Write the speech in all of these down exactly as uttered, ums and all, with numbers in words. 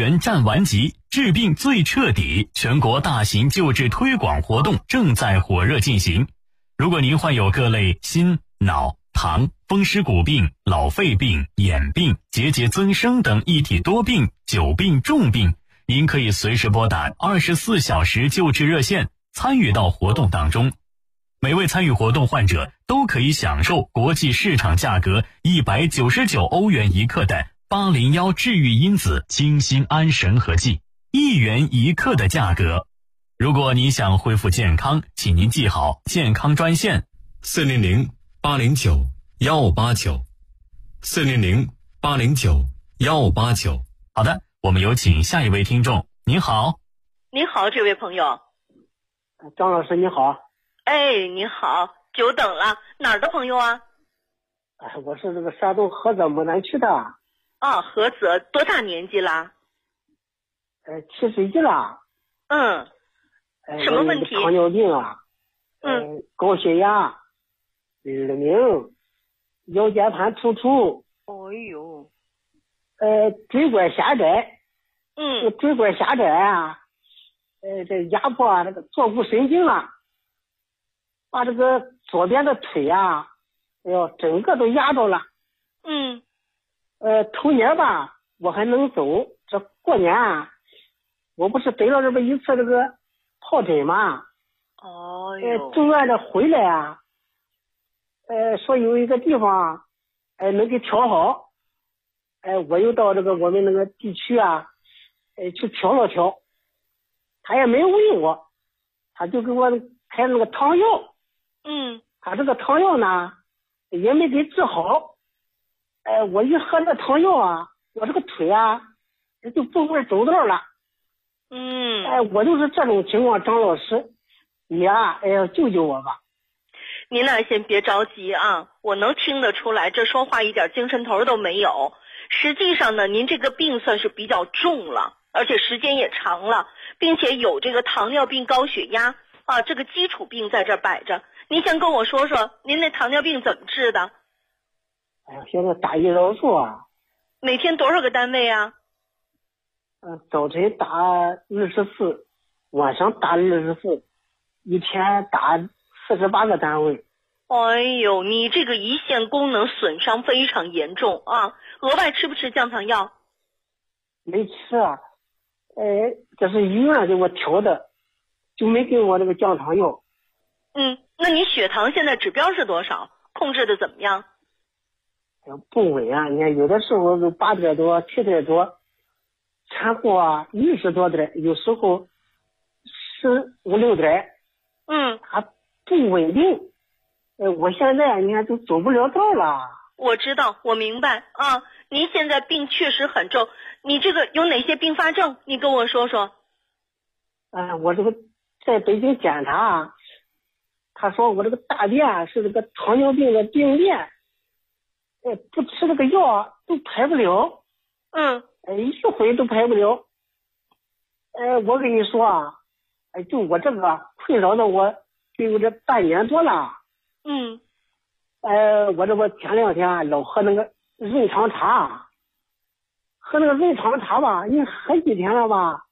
源战顽疾，治病最彻底，全国大型救治推广活动正在火热进行。如果您患有各类心、脑、糖、风湿骨病、老肺病、眼病、结节增生等一体多病、久病重病，您可以随时拨打二十四小时救治热线，参与到活动当中。每位参与活动患者都可以享受国际市场价格一百九十九欧元一克的八零一治愈因子清心安神和剂，一元一克的价格。如果你想恢复健康，请您记好健康专线四零零八零九幺八九，四零零八零九幺八九。 好的，我们有请下一位听众。您好。 您好，这位朋友。 张老师你好。 哎，你好，久等了。哪儿的朋友啊？ 哎，我是这个山东菏泽牡丹区的。 啊，菏泽，多大年纪啦？ 呃，七十一了。 嗯。 呃、 什么问题？ 糖尿病啊。 嗯。 呃、高血压、耳鸣、腰间盘突出。 哎呦。 呃，椎管狭窄。 嗯。 椎管狭窄啊，呃，这压迫啊，这个坐骨神经啊，把这个左边的腿啊，哎呦，整个都压着了。 嗯。 呃，头年吧，我还能走。这过年啊，我不是得了这么一次这个疱疹嘛？ 哦哟。呃，住院的回来啊，呃，说有一个地方，哎、呃，能给调好。哎、呃，我又到这个我们那个地区啊，哎、呃，去调了调。他也没有问我，他就给我开那个汤药。 嗯。 他这个汤药呢，也没给治好。哎，我一喝那汤药啊，我这个腿啊，就不会走道了。 嗯。 哎，我就是这种情况，张老师，你啊，哎呀，救救我吧。 您呢，先别着急啊，我能听得出来，这说话一点精神头都没有。实际上呢，您这个病算是比较重了，而且时间也长了，并且有这个糖尿病、高血压啊，这个基础病在这摆着。您先跟我说说，您那糖尿病怎么治的？ 哎呀，现在打胰岛素啊。 每天多少个单位啊？ 嗯、呃，早晨打二十四，晚上打二十四，一天打四十八个单位。 哎呦，你这个胰腺功能损伤非常严重啊！额外吃不吃降糖药？ 没吃啊，哎，这是医院给我调的，就没给我这个降糖药。 嗯，那你血糖现在指标是多少？控制的怎么样？ 不稳啊！你看有的时候都八点多、七点多，产后啊六十多点，有时候十五六点。 嗯， 它不稳定。呃，我现在你看都走不了道了。 我知道，我明白啊。您现在病确实很重，你这个有哪些并发症？你跟我说说。 啊、呃，我这个在北京检查，他说我这个大便是这个糖尿病的病变。哎，不吃这个药都排不了。 嗯。 哎，一回都排不了。哎，我跟你说啊，哎，就我这个困扰的我就有这半年多了。 嗯。 哎，我这不前两天啊老喝那个润肠茶，喝那个润肠茶吧，你喝几天了吧，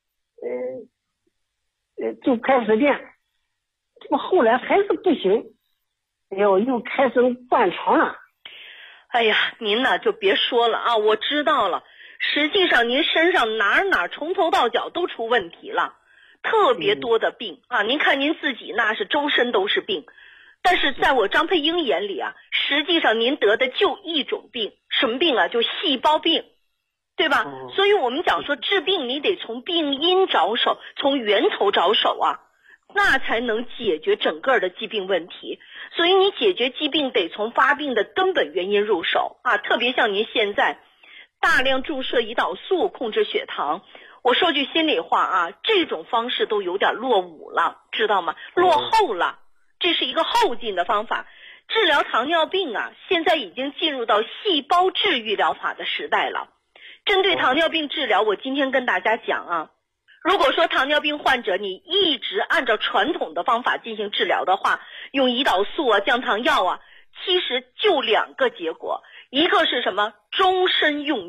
呃，呃就开始变，这不后来还是不行，哎呦，又开始灌肠了。 哎呀，您呢就别说了啊，我知道了。实际上您身上哪哪从头到脚都出问题了，特别多的病、嗯、啊！您看您自己那是周身都是病，但是在我张佩英眼里啊，实际上您得的就一种病，什么病啊？就细胞病，对吧？ 嗯、 所以我们讲说治病你得从病因着手，从源头着手啊，那才能解决整个的疾病问题。所以你解决疾病得从发病的根本原因入手啊，特别像您现在大量注射胰岛素控制血糖，我说句心里话啊，这种方式都有点落伍了，知道吗？落后了，这是一个后进的方法。治疗糖尿病啊，现在已经进入到细胞治愈疗法的时代了。针对糖尿病治疗，我今天跟大家讲啊，如果说糖尿病患者你一直按照传统的方法进行治疗的话，用胰岛素啊、降糖药啊，其实就两个结果，一个是什么？终身用药，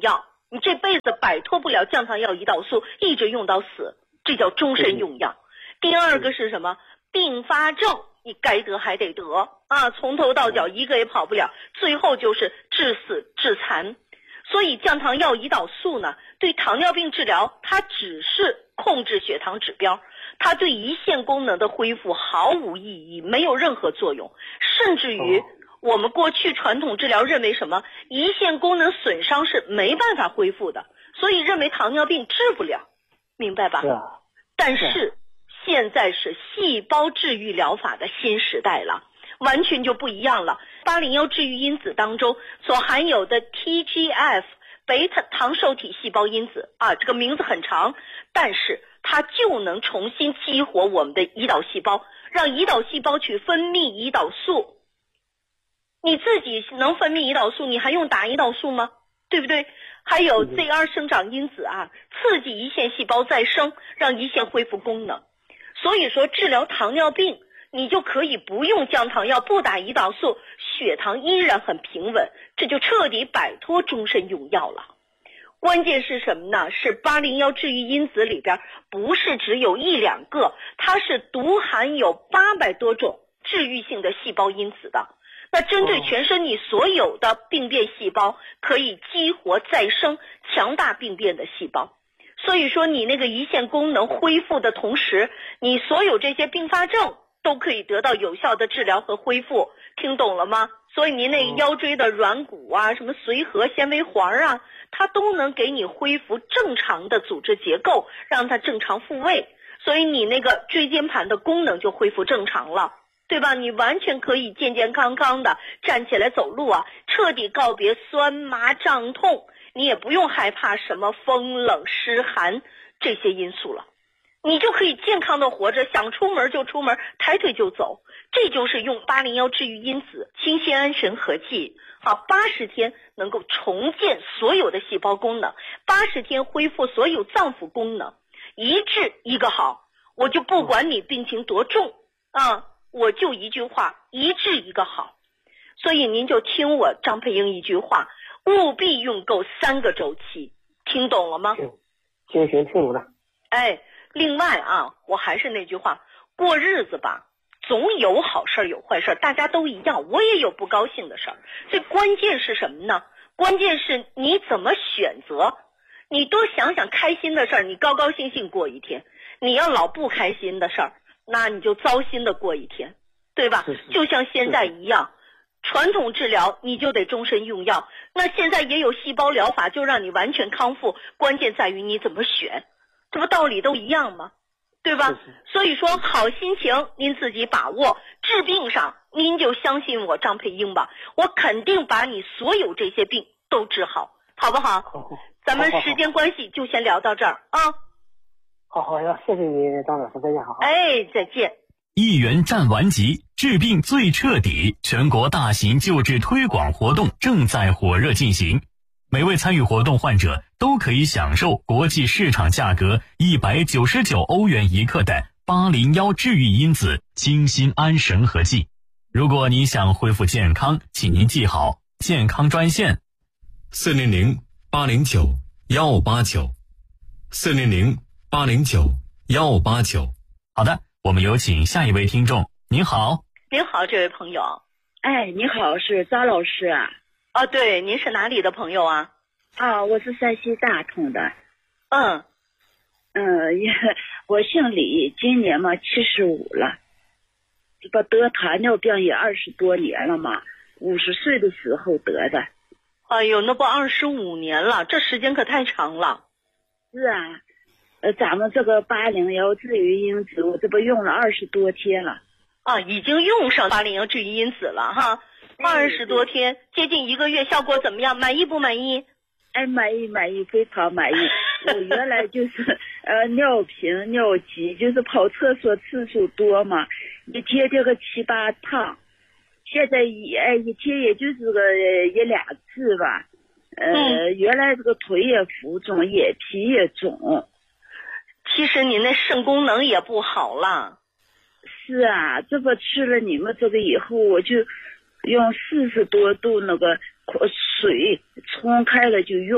你这辈子摆脱不了降糖药胰岛素，一直用到死，这叫终身用药。第二个是什么？并发症，你该得还得得啊，从头到脚一个也跑不了，最后就是致死致残。所以降糖药胰岛素呢，对糖尿病治疗它只是控制血糖指标，它对胰腺功能的恢复毫无意义，没有任何作用。甚至于我们过去传统治疗认为什么胰腺功能损伤是没办法恢复的，所以认为糖尿病治不了，明白吧？ 是啊。 但是现在是细胞治愈疗法的新时代了，完全就不一样了。八零一治愈因子当中所含有的 T G F 贝塔糖受体细胞因子啊，这个名字很长，但是它就能重新激活我们的胰岛细胞，让胰岛细胞去分泌胰岛素。你自己能分泌胰岛素，你还用打胰岛素吗？对不对？还有 Z 二 生长因子啊，刺激胰腺细胞再生，让胰腺恢复功能。所以说治疗糖尿病你就可以不用降糖药，不打胰岛素，血糖依然很平稳，这就彻底摆脱终身用药了。关键是什么呢？是八零一治愈因子里边不是只有一两个，它是独含有八百多种治愈性的细胞因子的。那针对全身你所有的病变细胞，可以激活再生强大病变的细胞。所以说你那个胰腺功能恢复的同时，你所有这些并发症都可以得到有效的治疗和恢复，听懂了吗？所以您那个腰椎的软骨啊，什么髓核纤维环啊，它都能给你恢复正常的组织结构，让它正常复位，所以你那个椎间盘的功能就恢复正常了，对吧？你完全可以健健康康的站起来走路啊，彻底告别酸麻胀痛，你也不用害怕什么风冷湿寒这些因素了，你就可以健康的活着，想出门就出门，抬腿就走。这就是用八零一治愈因子清酰胺神合剂啊，八十天能够重建所有的细胞功能，八十天恢复所有脏腑功能，一治一个好。我就不管你病情多重啊，我就一句话，一治一个好。所以您就听我张佩英一句话，务必用够三个周期，听懂了吗？ 行行，听懂了。 哎，另外啊，我还是那句话，过日子吧，总有好事有坏事，大家都一样，我也有不高兴的事儿。最关键是什么呢？关键是你怎么选择。你多想想开心的事儿，你高高兴兴过一天；你要老不开心的事儿，那你就糟心的过一天，对吧？ 是是就像现在一样，传统治疗你就得终身用药，那现在也有细胞疗法，就让你完全康复，关键在于你怎么选，这不道理都一样吗？对吧？ 是是所以说好心情您自己把握，治病上您就相信我张佩英吧，我肯定把你所有这些病都治好，好不好？ 好好， 咱们时间关系就先聊到这儿啊。 好好呀，谢谢你张老师，再见，好好。 哎，再见。 一元战完级，治病最彻底，全国大型救治推广活动正在火热进行。每位参与活动患者都可以享受国际市场价格一百九十九欧元一克的八零一治愈因子清锌胺神合剂。如果你想恢复健康，请您记好健康专线四零零八零九幺八九，四零零八零九幺八九。 好的，我们有请下一位听众。您好。 您好，这位朋友。 哎，你好，是张老师啊？ 啊，对，您是哪里的朋友啊？ 啊，我是山西大同的。 嗯嗯，也我姓李，今年嘛七十五了，这个得糖尿病也二十多年了嘛，五十岁的时候得的。 哎呦，那不二十五年了，这时间可太长了。 是啊，呃，咱们这个八零幺治愈因子，我这不用了二十多天了。 啊，已经用上八零幺治愈因子了哈，二十多天，接近一个月，效果怎么样？满意不满意？ 哎，满意满意，非常满意。我原来就是呃尿频尿急，就是跑厕所次数多嘛，一天这个七八趟，现在一哎一天也就是个一两次吧。呃、嗯，原来这个腿也浮肿，眼皮也肿。 其实你那肾功能也不好了。 是啊，这个吃了你们这个以后，我就用四十多度那个水冲开了就用，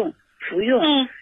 服用。 嗯